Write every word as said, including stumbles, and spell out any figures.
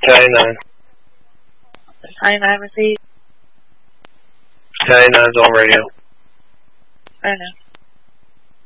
ninety-nine. ninety-nine received. ninety-nine's on radio. I know.